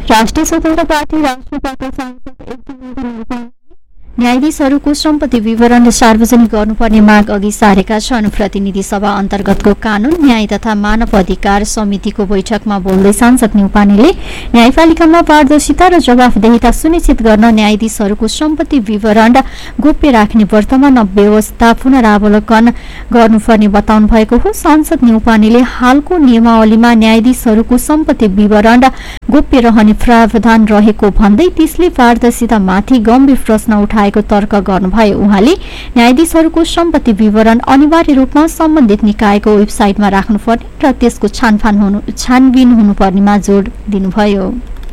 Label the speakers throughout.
Speaker 1: राष्ट्रिय स्वतन्त्र पार्टी राष्ट्रपाका सांसद न्यायाधीशहरूको सम्पत्ति विवरण सार्वजनिक गर्नुपर्ने माग अघि सारेका छन्। प्रतिनिधि सभा अन्तर्गतको कानून न्याय तथा मानव अधिकार समितिको बैठकमा बोल्दै सांसद न्यौपानेले न्यायपालिकामा पारदर्शिता र जवाफदेहिता सुनिश्चित गर्न न्यायाधीशहरूको सम्पत्ति विवरण गोप्य राख्ने वर्तमान व्यवस्था पुनरावलोकन गर्नुपर्ने बताउनु भएको हो। सांसद न्यौपानेले हालको नियमावलीमा न्यायाधीशहरूको सम्पत्ति विवरण गोप्य रहने प्रावधान रहेको भन्दै त्यसले पारदर्शितामाथि गम्भीर प्रश्न उठाएको तर्क गर्नुभयो। उहाँले न्यायाधीशहरूको सम्पत्ति विवरण अनिवार्य रूपमा सम्बन्धित निकायको वेबसाइटमा राख्नुपर्ने र त्यसको छानबिन हुनुपर्नेमा जोड दिनुभयो।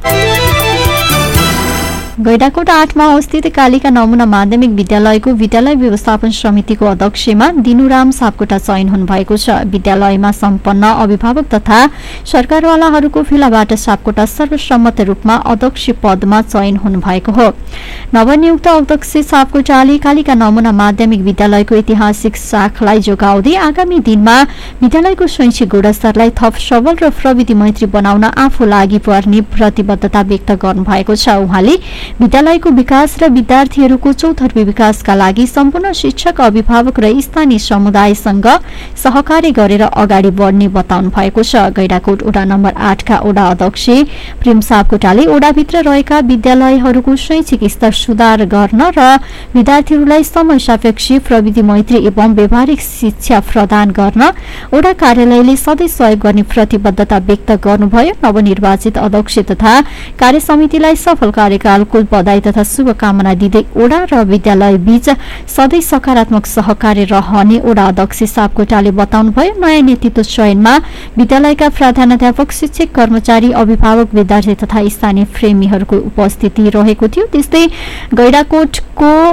Speaker 1: गैंडाकोट 8 मा अवस्थित कालिका नमुना माध्यमिक विद्यालयको विद्यालय व्यवस्थापन समितिको अध्यक्षमा दिनुराम सापकोटा चयन हुनुभएको छ। विद्यालयमा सम्पन्न अभिभावक तथा सरकारवालाहरूको फेलाबाट सापकोटा सर्वसम्मत रूपमा अध्यक्ष पदमा चयन हुनुभएको हो। नवनियुक्त अध्यक्ष सापकोटाले कालिका नमुना माध्यमिक विद्यालयको ऐतिहासिक शाखालाई जोगाउँदै आगामी दिनमा विद्यालयको शैक्षिक गुणस्तरलाई थप सबल र प्रविधि मैत्री बनाउन आफू लागि पर्ने प्रतिबद्धता व्यक्त गर्नुभएको छ। उहाँले विद्यालयको विकास र विद्यार्थीहरूको चौतर्फी विकासका लागि सम्पूर्ण शिक्षक, अभिभावक र स्थानीय समुदायसँग सहकार्य गरेर अगाडि बढ्ने बताउनु भएको छ। गैंडाकोट वडा नम्बर 8 का वडा अध्यक्ष प्रेम सापकोटाले वडाभित्र रहेका विद्यालयहरूको शैक्षिक स्तर सुधार गर्न र विद्यार्थीहरूलाई समय सापेक्ष प्रविधि मैत्री एवं व्यावहारिक शिक्षा प्रदान गर्न वडा कार्यालयले सधैँ सहयोग गर्ने प्रतिबद्धता व्यक्त गर्नुभयो। नवनिर्वाचित अध्यक्ष तथा कार्य समितिलाई सफल कार्यकालको बधाई तथा शुभकामना दिँदै वडा र विद्यालय बीच सधैँ सकारात्मक सहकार्य रहने वडा अध्यक्ष सापकोटाले बताउनुभयो। नयाँ नेतृत्व चयनमा विद्यालयका प्रधानाध्यापक, शिक्षक, कर्मचारी, अभिभावक, विद्यार्थी तथा स्थानीय प्रेमीहरूको उपस्थिति रहेको थियो। त्यस्तै गैंडाकोट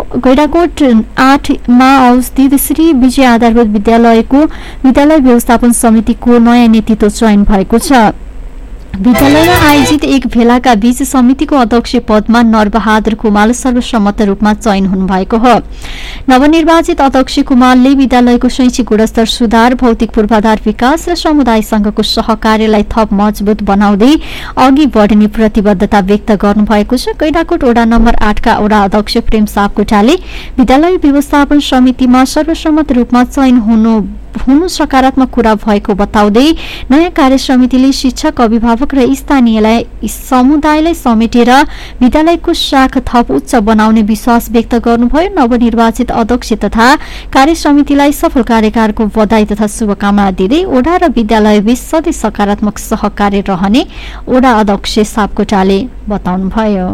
Speaker 1: 8 मा अवस्थित श्री विजय आधारभूत विद्यालयको विद्यालय व्यवस्थापन समितिको नयाँ नेतृत्व चयन भएको छ। विद्यालयमा आयोजित एक भेलाका बीच समितिको अध्यक्ष पदमा नरबहादुर कुमार सर्वसम्मत रूपमा चयन हुनुभएको हो। नवनिर्वाचित अध्यक्ष कुमारले विद्यालयको शैक्षिक गुणस्तर सुधार, भौतिक पूर्वाधार विकास र समुदायसँगको सहकार्यलाई थप मजबुत बनाउँदै अघि बढ्ने प्रतिबद्धता व्यक्त गर्नुभएको छ। गैंडाकोट वडा नम्बर 8 का वडा अध्यक्ष प्रेम सापकोटाले विद्यालय व्यवस्थापन समितिमा सर्वसम्मत रूपमा चयन हुनु सकारात्मक कुरा भएको बताउँदै नयाँ कार्य समितिले शिक्षक, अभिभावक र स्थानीय समुदायलाई समेटेर विद्यालयको शाखा थप उच्च बनाउने विश्वास व्यक्त गर्नुभयो। नवनिर्वाचित अध्यक्ष तथा कार्य समितिलाई सफल कार्यकालको बधाई तथा शुभकामना दिँदै वडा र विद्यालय बीच सधैँ सकारात्मक सहकार्य रहने वडा अध्यक्ष सापकोटाले बताउनुभयो।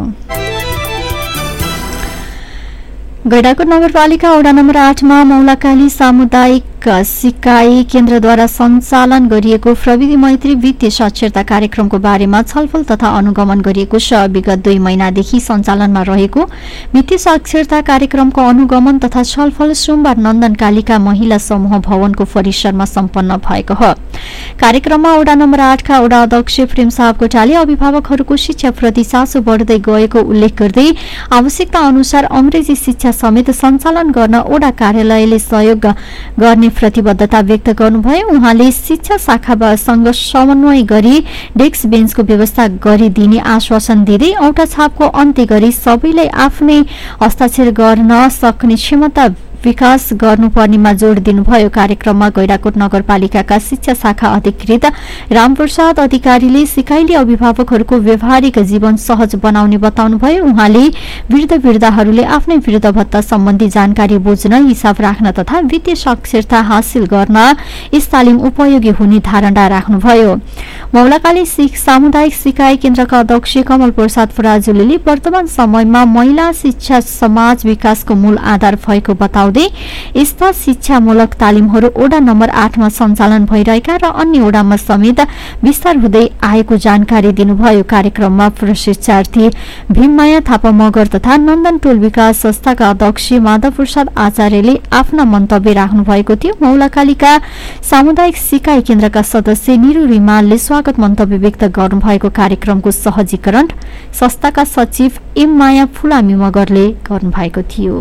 Speaker 1: गैंडाकोट नगरपालिका वडा नम्बर 8 मा मौलाकाली सामुदायिक सिकाइ केन्द्रद्वारा सञ्चालन गरिएको प्रविधि मैत्री वित्तीय साक्षरता कार्यक्रमको बारेमा छलफल तथा अनुगमन गरिएको छ। विगत 2 महिनादेखि सञ्चालनमा रहेको वित्तीय साक्षरता कार्यक्रमको अनुगमन तथा छलफल सोमबार नन्दन कालिका महिला समूह भवनको परिसरमा सम्पन्न भएको हो। कार्यक्रममा वडा नम्बर 8 का वडा अध्यक्ष प्रेम सापकोटाले अभिभावकहरूको शिक्षाप्रति चासो बढ्दै गएको उल्लेख गर्दै आवश्यकता अनुसार अंग्रेजी शिक्षा समेत सञ्चालन गर्न वडा कार्यालयले सहयोग गर्ने प्रतिबद्धता व्यक्त गर्नुभयो। उहाँले शिक्षा शाखासँग समन्वय गरी डेस्क बेन्चको व्यवस्था गरिदिने आश्वासन दिँदै औटा छापको अन्त्य गरी सबैलाई आफ्नै हस्ताक्षर गर्न सक्ने क्षमता विकास गर्नुपर्नेमा जोड दिनुभयो। कार्यक्रममा गैंडाकोट नगरपालिकाका शिक्षा शाखा अधिकृत रामप्रसाद अधिकारीले सिकाइले अभिभावकहरूको व्यावहारिक जीवन सहज बनाउने बताउनुभयो। उहाँले वृद्धहरूले आफ्नै वृद्ध भत्ता सम्बन्धी जानकारी बुझ्न, हिसाब राख्न तथा वित्तीय साक्षरता हासिल गर्न यस तालिम उपयोगी हुने धारणा राख्नुभयो। मौलाकाली सामुदायिक सिकाइ केन्द्रका अध्यक्ष कमल प्रसाद पराजुलीले वर्तमान समयमा महिला शिक्षा समाज विकासको मूल आधार भएको बताउँदै यस्ता शिक्षामूलक तालिमहरू वडा नम्बर 8 मा सञ्चालन भइरहेका र अन्य वडामा समेत विस्तार हुँदै आएको जानकारी दिनुभयो। कार्यक्रममा प्रशिक्षार्थी भीममाया थापा मगर तथा नन्दन टोल विकास संस्थाका अध्यक्ष माधव प्रसाद आचार्यले आफ्ना मन्तव्य राख्नु भएको थियो। मौलाकालीका सामुदायिक सिकाइ केन्द्रका सदस्य निरु रिमालले स्वागत मन्तव्य व्यक्त गर्नुभएको कार्यक्रमको सहजीकरण संस्थाका सचिव एम माया फुलामी मगरले गर्नुभएको थियो।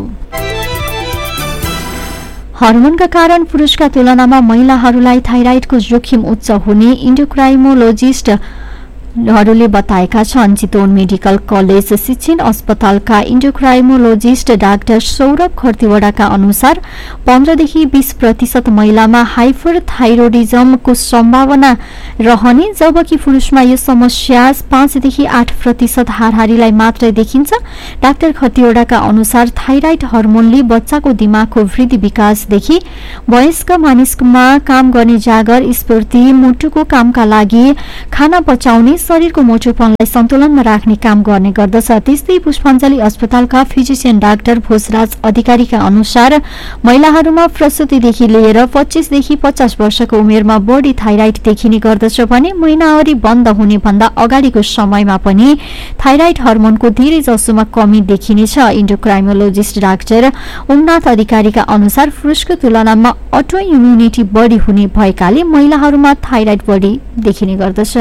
Speaker 1: हर्मोनका कारण पुरुषका तुलनामा महिलाहरूलाई थाइराइडको जोखिम उच्च हुने इन्डोक्राइनोलोजिस्ट हरूले बताएका छन्। चितवन मेडिकल कलेज शिक्षण अस्पतालका इन्डोक्राइमोलोजिस्ट डाक्टर सौरभ खर्तीवड़ाका अनुसार 15 देखि 20% महिलामा हाइपरथाइरोडिजमको सम्भावना रहने, जबकि पुरुषमा यो समस्या 5 देखि 8% हारहारीलाई मात्रै देखिन्छ। डाक्टर खर्तीवड़ाका अनुसार थाइराइड हर्मोनले बच्चाको दिमागको वृद्धि विकासदेखि वयस्क मानिसमा काम गर्ने जागर, स्फूर्ति, मुटुको कामका लागि खाना पचाउने, शरीरको मोटोपनलाई सन्तुलनमा राख्ने काम गर्ने गर्दछ। त्यस्तै पुष्पाञ्जली अस्पतालका फिजिशियन डाक्टर भोजराज अधिकारीका अनुसार महिलाहरूमा प्रसुतिदेखि लिएर 25 देखि 50 वर्षको उमेरमा बढी थाइराइड देखिने गर्दछ भने महिनावरी बन्द हुने भन्दा अगाडिको समयमा पनि थाइराइड हर्मोनको धेरै जसोमा कमी देखिनेछ। इन्डोक्राइमोलोजिस्ट डाक्टर उमनाथ अधिकारीका अनुसार पुरुषको तुलनामा अटो इम्युनिटी बढी हुने भएकाले महिलाहरूमा थाइराइड बढी देखिने गर्दछ।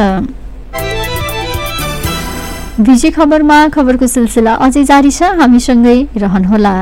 Speaker 1: विजय खबरमा खबरको सिलसिला अझै जारी छ, हामीसँगै रहनुहोला।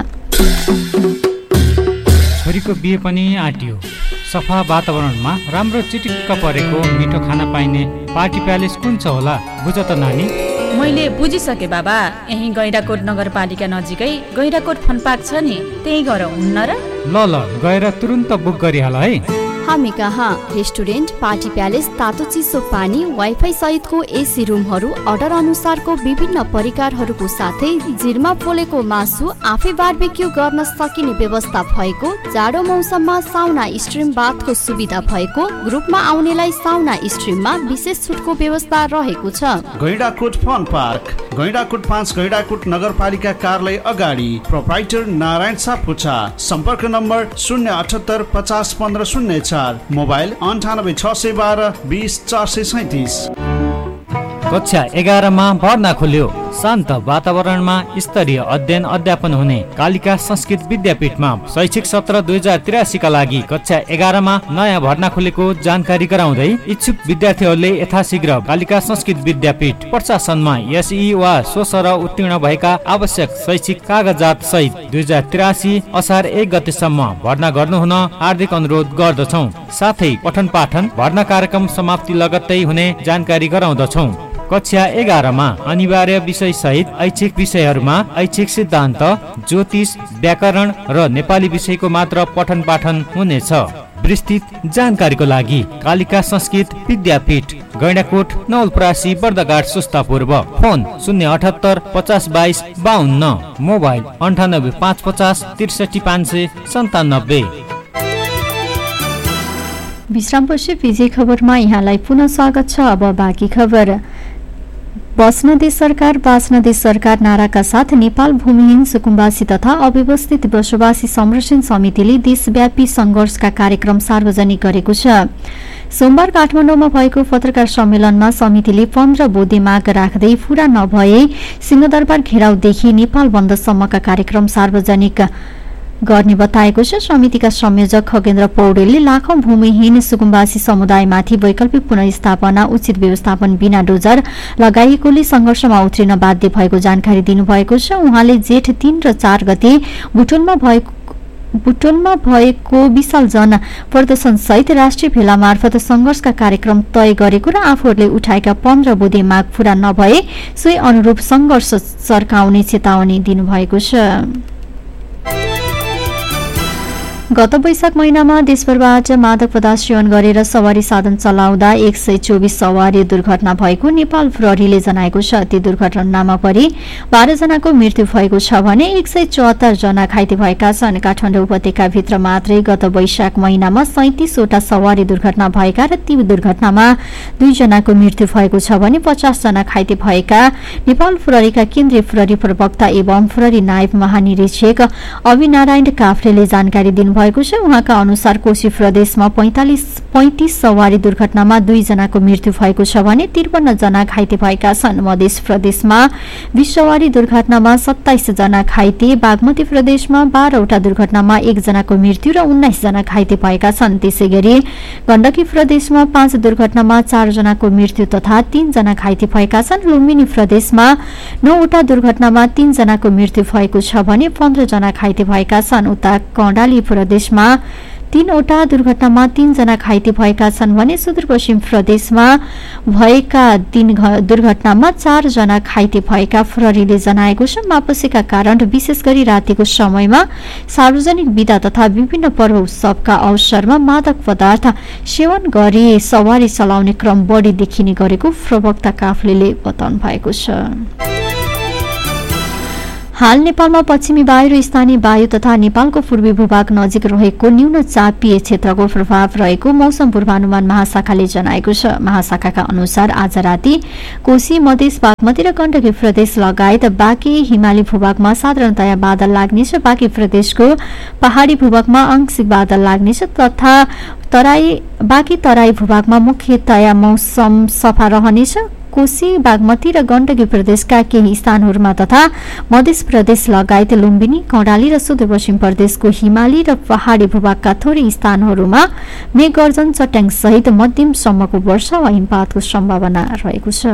Speaker 2: छोरीको बिहे पनि आँटियो। सफा वातावरणमा राम्रो चिटिक्क परेको मिठो खाना पाइने पार्टी प्यालेस कुन छ होला, बुझ त नानी।
Speaker 3: मैले बुझिसके बाबा, यही गैंडाकोट नगरपालिका नजिकै गैंडाकोट फन पार्क छ नि, त्यही गएर हुन्न र?
Speaker 2: ल गएर तुरुन्त बुक गरिहाल है।
Speaker 4: हामी कहाँ रेस्टुरेन्ट, पार्टी प्यालेस, तातो चिसो पानी, वाइफाई सहितको एसी रुमहरू, अर्डर अनुसारको विभिन्न परिकारहरूको साथै जिरमा पोलेको मासु, आफै बारबेक्यू गर्न सकिने व्यवस्था भएको, जाडो मौसममा साउना स्ट्रिम बाथको सुविधा भएको, ग्रुपमा आउनेलाई साउना स्ट्रिममा विशेष छुटको व्यवस्था रहेको छ।
Speaker 5: गैंडाकोट फन पार्क, गैंडाकोट 5, गैंडाकोट नगरपालिका कार्यालय अगाडि, प्रोप्राइटर नारायण सापकोटा। सम्पर्क नम्बर 078 50 15 04, मोबाइल 98 612 20 437।
Speaker 2: कक्षा 11 मा भर्ना खोल्यो। शान्त वातावरणमा स्तरीय अध्ययन अध्यापन हुने कालिका संस्कृत विद्यापीठमा शैक्षिक सत्र 2083 का लागि कक्षा 11 मा नयाँ भर्ना खोलेको जानकारी गराउँदै इच्छुक विद्यार्थीहरूले यथाशीघ्र कालिका संस्कृत विद्यापीठ प्रशासनमा एसई वा सोसर उत्तीर्ण भएका आवश्यक शैक्षिक कागजात सहित 2083 असार 1 गतेसम्म भर्ना गर्नुहुन हार्दिक अनुरोध गर्दछौं। साथै पठन पाठन भर्ना कार्यक्रम समाप्ति लगत्तै हुने जानकारी गराउँदछौं। कक्षा 11 मा अनिवार्य विषय सहित ऐच्छिक विषयहरूमा ऐच्छिक सिद्धान्त, ज्योतिष, व्याकरण र नेपाली विषयको मात्र पठन पाठन हुनेछ। विस्तृत जानकारीको लागि कालिका संस्कृत विद्यापीठ, गैंडाकोट, नवलपरासी, बर्दघाट, सुस्ता पूर्व। Phone 078 50 22 52, mobile 98 550 63 597।
Speaker 1: विश्रामपछि विजय खबरमा यहाँलाई पुनः स्वागत छ। अब बाँकी खबर। बस्न देश सरकार बाँच्न देश सरकार नाराका साथ नेपाल भूमिहीन सुकुम्बासी तथा अव्यवस्थित बसोबासी संरक्षण समितिले देशव्यापी संघर्षका कार्यक्रम सार्वजनिक गरेको छ। सोमबार काठमाडौँमा भएको पत्रकार सम्मेलनमा समितिले 15 बुँदे माग राख्दै पूरा नभए सिंहदरबार घेराउदेखि नेपाल बन्दसम्मका कार्यक्रम सार्वजनिक गर्ने बताएको छ। समितिका संयोजक खगेन्द्र पौडेलले लाखौं भूमिहीन सुकुम्बासी समुदायमाथि वैकल्पिक पुनर्स्थापना, उचित व्यवस्थापन बिना डोजर लगाइएकोले संघर्षमा उत्रिन बाध्य भएको जानकारी दिनुभएको छ। उहाँले जेठ 3 र 4 गते बुटोलमा भएको विशाल जन प्रदर्शन सहित राष्ट्रिय भेला मार्फत संघर्षका कार्यक्रम तय गरेको र आफूहरूले उठाएका 15 बुँदे माग पूरा नभए सोही अनुरूप संघर्ष सर्काउने चेतावनी दिनुभएको छ। गत वैशाख महिनामा देशभरबाट मादक पदार्थ सेवन गरेर सवारी साधन चलाउँदा 124 सवारी दुर्घटना भएको नेपाल प्रहरीले जनाएको छ। ती दुर्घटनामा परि 12 जनाको मृत्यु भएको छ भने 174 जना घाइते भएका छन्। काठमाडौँ उपत्यकाभित्र मात्रै गत वैशाख महिनामा 37 वटा सवारी दुर्घटना भएका र ती दुर्घटनामा 2 जनाको मृत्यु भएको छ भने 50 जना घाइते भएका नेपाल प्रहरीका केन्द्रीय प्रहरी प्रवक्ता एवं प्रहरी नायब महानिरीक्षक अविनारायण काफ्रेले जानकारी दिनुभयो। उहाँका अनुसार कोशी प्रदेशमा 35 सवारी दुर्घटनामा 2 जनाको मृत्यु भएको छ भने 53 जना घाइते भएका छन्। मध्य प्रदेशमा 20 सवारी दुर्घटनामा 27 जना घाइते, बागमती प्रदेशमा 12 वटा दुर्घटनामा 1 जनाको मृत्यु र 19 जना घाइते भएका छन्। त्यसैगरी गण्डकी प्रदेशमा 5 दुर्घटनामा 4 जनाको मृत्यु तथा 3 जना घाइते भएका छन्। लुम्बिनी प्रदेशमा 9 वटा दुर्घटनामा 3 जनाको मृत्यु भएको छ भने 15 जना घाइते भएका छन्। उता कर्णाली प्रदेशमा तीनवटा दुर्घटनामा 3 जना घाइते भएका छन् भने सुदूरपश्चिम प्रदेशमा भएका 3 दुर्घटनामा 4 जना घाइते भएका प्रहरीले जनाएको छ। मापसेका कारण विशेष गरी रातिको समयमा सार्वजनिक बिदा तथा विभिन्न पर्व उत्सवका अवसरमा मादक पदार्थ सेवन गरी सवारी चलाउने क्रम बढी देखिने गरेको प्रवक्ता काफ्लेले बताउनु भएको छ। हाल नेपालमा पश्चिमी वायु र स्थानीय वायु तथा नेपालको पूर्वी भूभाग नजिक रहेको न्यून चापीय क्षेत्रको प्रभाव रहेको मौसम पूर्वानुमान महाशाखाले जनाएको छ। महाशाखाका अनुसार आज राति कोशी मधेस बागमती र गण्डकी प्रदेश लगायत बाँकी हिमाली भूभागमा साधारणतया बादल लाग्नेछ। बाँकी प्रदेशको पहाड़ी भूभागमा आंशिक बादल लाग्नेछ तथा बाँकी तराई भूभागमा मुख्यतया मौसम सफा रहनेछ। कोशी बागमती र गण्डकी प्रदेशका केही स्थानहरूमा तथा मध्य प्रदेश लगायत लुम्बिनी कर्णाली र सुदूरपश्चिम प्रदेशको हिमाली र पहाड़ी भूभागका थोरै स्थानहरूमा मेघगर्जन चट्याङ सहित मध्यमसम्मको वर्षा वा हिमपातको सम्भावना रहेको छ।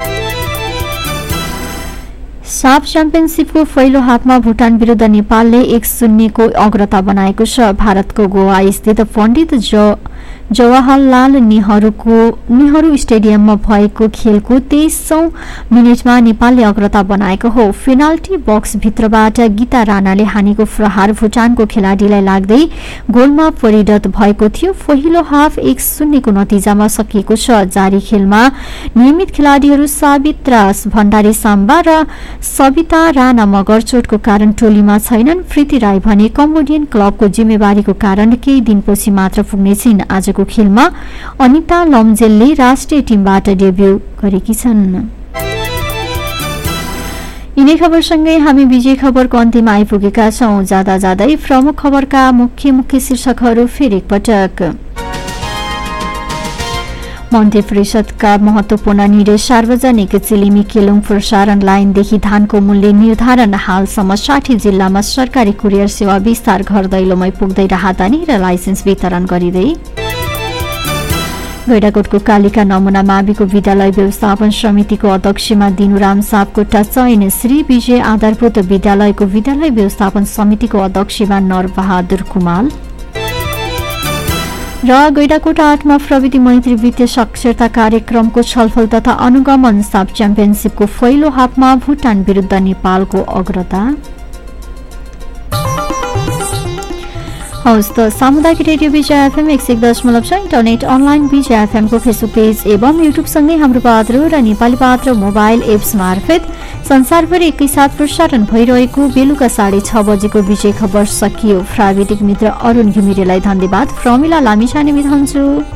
Speaker 1: साफ च्याम्पियनसिपको पहिलो हाफमा भुटान विरुद्ध नेपालले 1-0 को अग्रता बनाएको छ। भारतको गोवा स्थित पण्डित जवाहरलाल नेहरू स्टेडियममा भएको खेलको 23औं मिनेटमा नेपालले अग्रता बनाएको हो। पेनाल्टी बक्स भित्रबाट गीता राणाले हानेको प्रहार भुटानको खेलाडीलाई लाग्दै गोलमा परिणत भएको थियो। पहिलो हाफ 1-0 को नतिजामा सकिएको छ। जारी खेलमा नियमित खेलाडीहरू सावित्रा भण्डारी साम्बा र सविता राणा मगर चोटको कारण टोलीमा छैनन्। प्रीति राई भने कम्बोडियन क्लबको जिम्मेवारीको कारण केही दिनपछि मात्र पुग्ने छिन्। आजको खेलमा अनिता लम्जेलले राष्ट्रिय टिमबाट डेब्यू गरेकी छन्। यिनै खबरसँगै हामी विजय खबरको अन्त्यमा आइपुगेका छौं। जाँदा जाँदै प्रमुख खबरका मुख्य शीर्षकहरू फेरि एकपटक। मन्त्री परिषदका महत्वपूर्ण निर्णय सार्वजनिक चिलिमी केलुङ प्रसारण लाइनदेखि धानको मूल्य निर्धारण। हालसम्म 60 जिल्लामा सरकारी कुरियर सेवा विस्तार। घर दैलोमै पुग्दै राहदानी र लाइसेन्स वितरण गरिँदै। गैंडाकोटको कालिका नमुना माविको विद्यालय व्यवस्थापन समितिको अध्यक्षमा दिनुराम सापकोटा चयन। श्री विजय आधारभूत विद्यालयको विद्यालय व्यवस्थापन समितिको अध्यक्षमा नरबहादुर कुमाल र गैंडाकोट 8मा प्रविधि मैत्री वित्तीय साक्षरता कार्यक्रमको छलफल तथा अनुगमन। साफ च्याम्पियनसिपको पहिलो हाफमा भुटान विरुद्ध नेपालको अग्रता। हवस् त सामुदायिक रेडियो विजय एफएम 101.6 इन्टरनेट अनलाइन विजय एफएम को फेसबुक पेज एवं युट्युब सँगै हाम्रो पात्र र नेपाली पात्र मोबाइल एप्स मार्फत संसारभरि एकैसाथ प्रसारण भइरहेको बेलुका 6:30 बजेको विजय खबर सकियो। प्राविधिक मित्र अरुण घिमिरेलाई धन्यवाद। प्रमिला लामिछाने बिदा हुन्छु।